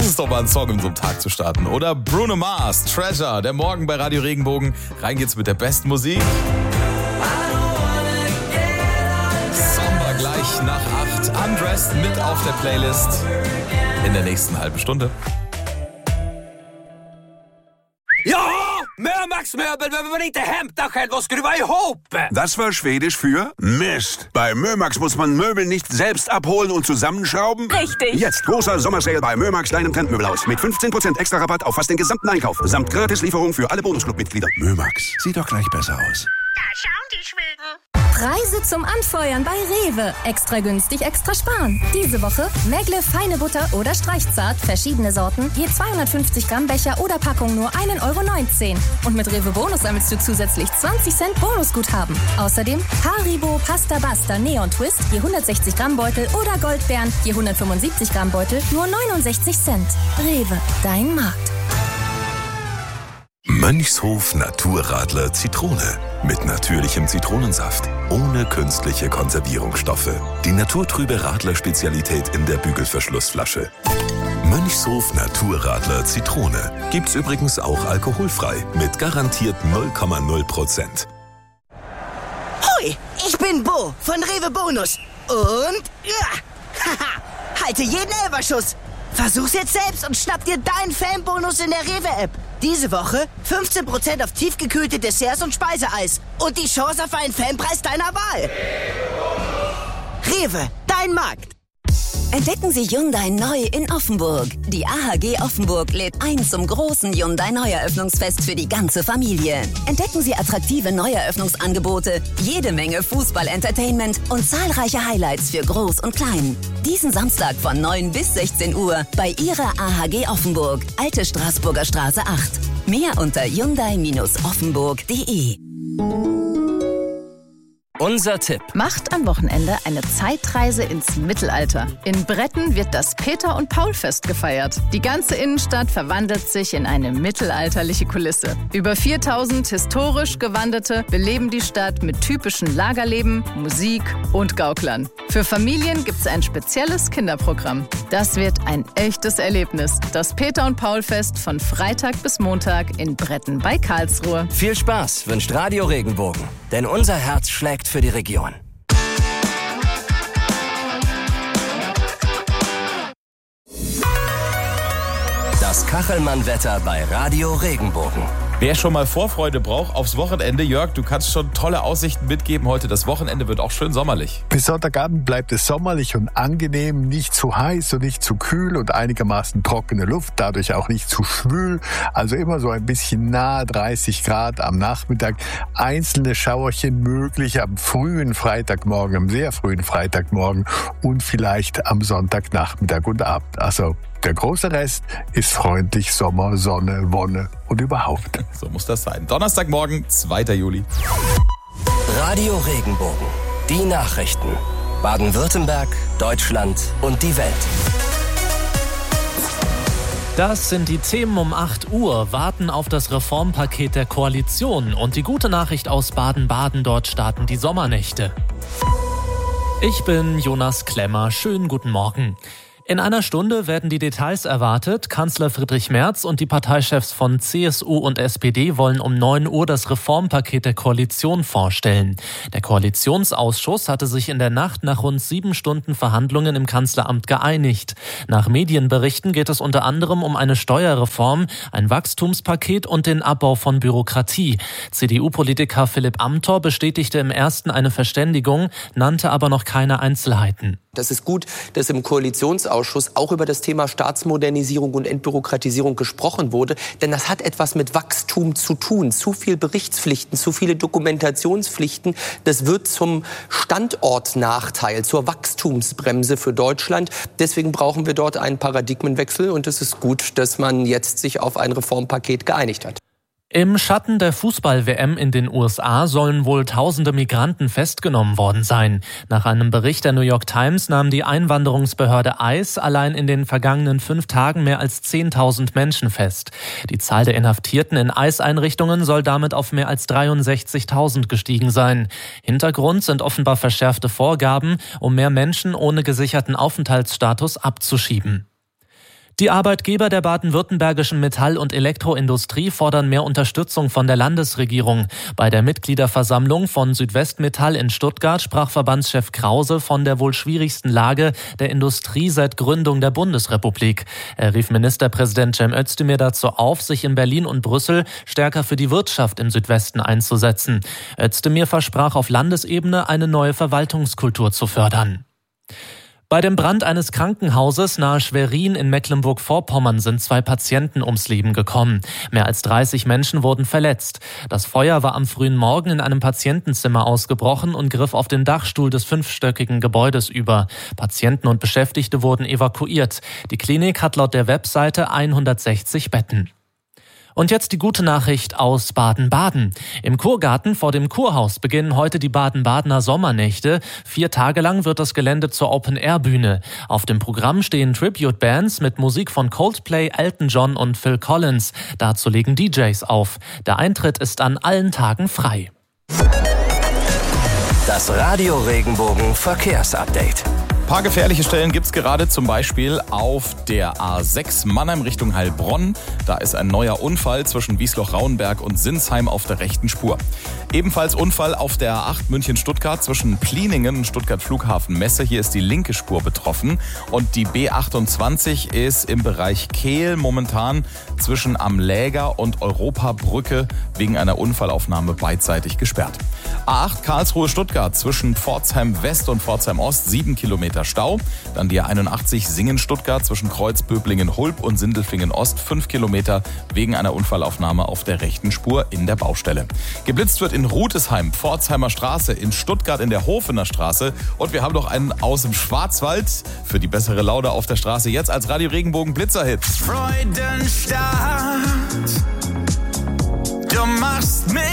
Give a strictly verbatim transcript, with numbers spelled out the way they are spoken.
Das ist doch mal ein Song, um so einen Tag zu starten. Oder Bruno Mars, Treasure, der Morgen bei Radio Regenbogen. Rein geht's mit der besten Musik. Samba gleich nach acht. Undressed mit auf der Playlist in der nächsten halben Stunde. Ja! Mömax-möbel behöver man inte hämta själv och skruva ihop! Das war Schwedisch für Mist. Bei Mömax muss man Möbel nicht selbst abholen und zusammenschrauben. Richtig. Jetzt großer Sommersale bei Mömax, deinem Trendmöbelhaus. Mit fünfzehn Prozent extra Rabatt auf fast den gesamten Einkauf. Samt Gratislieferung für alle Bonusclub-Mitglieder. Mömax, sieht doch gleich besser aus. Da schauen die Schweden. Preise zum Anfeuern bei Rewe. Extra günstig, extra sparen. Diese Woche Megle feine Butter oder Streichzart, verschiedene Sorten, je zweihundertfünfzig Gramm Becher oder Packung nur ein Euro neunzehn. Und mit Rewe Bonus sammelst du zusätzlich zwanzig Cent Bonusguthaben. Außerdem Haribo Pasta Basta Neon Twist, je hundertsechzig Gramm Beutel oder Goldbeeren, je hundertfünfundsiebzig Gramm Beutel, nur neunundsechzig Cent. Rewe, dein Markt. Mönchshof Naturradler Zitrone. Mit natürlichem Zitronensaft. Ohne künstliche Konservierungsstoffe. Die naturtrübe Radler-Spezialität in der Bügelverschlussflasche. Mönchshof Naturradler Zitrone. Gibt's übrigens auch alkoholfrei. Mit garantiert null Komma null Prozent. Hui, ich bin Bo von Rewe Bonus. Und, ja, haha, halte jeden Elferschuss. Versuch's jetzt selbst und schnapp dir deinen Fanbonus in der Rewe-App. Diese Woche fünfzehn Prozent auf tiefgekühlte Desserts und Speiseeis. Und die Chance auf einen Fanpreis deiner Wahl. Rewe, dein Markt. Entdecken Sie Hyundai neu in Offenburg. Die A H G Offenburg lädt ein zum großen Hyundai Neueröffnungsfest für die ganze Familie. Entdecken Sie attraktive Neueröffnungsangebote, jede Menge Fußball-Entertainment und zahlreiche Highlights für Groß und Klein. Diesen Samstag von neun bis sechzehn Uhr bei Ihrer A H G Offenburg, Alte Straßburger Straße acht. Mehr unter hyundai offenburg punkt de. Unser Tipp. Macht am Wochenende eine Zeitreise ins Mittelalter. In Bretten wird das Peter- und Paul-Fest gefeiert. Die ganze Innenstadt verwandelt sich in eine mittelalterliche Kulisse. Über viertausend historisch Gewandete beleben die Stadt mit typischen Lagerleben, Musik und Gauklern. Für Familien gibt's ein spezielles Kinderprogramm. Das wird ein echtes Erlebnis. Das Peter- und Paul-Fest von Freitag bis Montag in Bretten bei Karlsruhe. Viel Spaß wünscht Radio Regenbogen, denn unser Herz schlägt für die Region. Das Kachelmann-Wetter bei Radio Regenbogen. Wer schon mal Vorfreude braucht aufs Wochenende, Jörg, du kannst schon tolle Aussichten mitgeben heute. Das Wochenende wird auch schön sommerlich. Bis Sonntagabend bleibt es sommerlich und angenehm, nicht zu heiß und nicht zu kühl und einigermaßen trockene Luft, dadurch auch nicht zu schwül. Also immer so ein bisschen nahe dreißig Grad am Nachmittag. Einzelne Schauerchen möglich am frühen Freitagmorgen, am sehr frühen Freitagmorgen und vielleicht am Sonntagnachmittag und Abend. Also der große Rest ist freundlich Sommer, Sonne, Wonne und überhaupt. So muss das sein. Donnerstagmorgen, zweiter Juli. Radio Regenbogen. Die Nachrichten. Baden-Württemberg, Deutschland und die Welt. Das sind die Themen um acht Uhr, warten auf das Reformpaket der Koalition. Und die gute Nachricht aus Baden-Baden, dort starten die Sommernächte. Ich bin Jonas Klemmer, schönen guten Morgen. In einer Stunde werden die Details erwartet. Kanzler Friedrich Merz und die Parteichefs von C S U und S P D wollen um neun Uhr das Reformpaket der Koalition vorstellen. Der Koalitionsausschuss hatte sich in der Nacht nach rund sieben Stunden Verhandlungen im Kanzleramt geeinigt. Nach Medienberichten geht es unter anderem um eine Steuerreform, ein Wachstumspaket und den Abbau von Bürokratie. C D U-Politiker Philipp Amthor bestätigte im ersten eine Verständigung, nannte aber noch keine Einzelheiten. Das ist gut, dass im Koalitionsausschuss auch über das Thema Staatsmodernisierung und Entbürokratisierung gesprochen wurde. Denn das hat etwas mit Wachstum zu tun. Zu viel Berichtspflichten, zu viele Dokumentationspflichten. Das wird zum Standortnachteil, zur Wachstumsbremse für Deutschland. Deswegen brauchen wir dort einen Paradigmenwechsel. Und es ist gut, dass man jetzt sich auf ein Reformpaket geeinigt hat. Im Schatten der Fußball-W M in den U S A sollen wohl tausende Migranten festgenommen worden sein. Nach einem Bericht der New York Times nahm die Einwanderungsbehörde ICE allein in den vergangenen fünf Tagen mehr als zehntausend Menschen fest. Die Zahl der Inhaftierten in ICE-Einrichtungen soll damit auf mehr als dreiundsechzigtausend gestiegen sein. Hintergrund sind offenbar verschärfte Vorgaben, um mehr Menschen ohne gesicherten Aufenthaltsstatus abzuschieben. Die Arbeitgeber der baden-württembergischen Metall- und Elektroindustrie fordern mehr Unterstützung von der Landesregierung. Bei der Mitgliederversammlung von Südwestmetall in Stuttgart sprach Verbandschef Krause von der wohl schwierigsten Lage der Industrie seit Gründung der Bundesrepublik. Er rief Ministerpräsident Cem Özdemir dazu auf, sich in Berlin und Brüssel stärker für die Wirtschaft im Südwesten einzusetzen. Özdemir versprach auf Landesebene eine neue Verwaltungskultur zu fördern. Bei dem Brand eines Krankenhauses nahe Schwerin in Mecklenburg-Vorpommern sind zwei Patienten ums Leben gekommen. Mehr als dreißig Menschen wurden verletzt. Das Feuer war am frühen Morgen in einem Patientenzimmer ausgebrochen und griff auf den Dachstuhl des fünfstöckigen Gebäudes über. Patienten und Beschäftigte wurden evakuiert. Die Klinik hat laut der Webseite hundertsechzig Betten. Und jetzt die gute Nachricht aus Baden-Baden. Im Kurgarten vor dem Kurhaus beginnen heute die Baden-Badener Sommernächte. Vier Tage lang wird das Gelände zur Open-Air-Bühne. Auf dem Programm stehen Tribute-Bands mit Musik von Coldplay, Elton John und Phil Collins. Dazu legen D Js auf. Der Eintritt ist an allen Tagen frei. Das Radio Regenbogen Verkehrsupdate. Ein paar gefährliche Stellen gibt es gerade, zum Beispiel auf der A sechs Mannheim Richtung Heilbronn. Da ist ein neuer Unfall zwischen Wiesloch-Rauenberg und Sinsheim auf der rechten Spur. Ebenfalls Unfall auf der A acht München-Stuttgart zwischen Pliningen und Stuttgart-Flughafen-Messe. Hier ist die linke Spur betroffen. Und die B achtundzwanzig ist im Bereich Kehl momentan zwischen Am Läger und Europabrücke wegen einer Unfallaufnahme beidseitig gesperrt. A acht Karlsruhe-Stuttgart zwischen Pforzheim West und Pforzheim Ost, sieben Kilometer Stau. Dann die A einundachtzig Singen-Stuttgart zwischen Kreuz-Böblingen-Hulb und Sindelfingen-Ost, fünf Kilometer wegen einer Unfallaufnahme auf der rechten Spur in der Baustelle. Geblitzt wird in Rutesheim, Pforzheimer Straße, in Stuttgart in der Hofener Straße. Und wir haben noch einen aus dem Schwarzwald für die bessere Laune auf der Straße. Jetzt als Radio Regenbogen Blitzerhit. Freudenstadt, du machst mich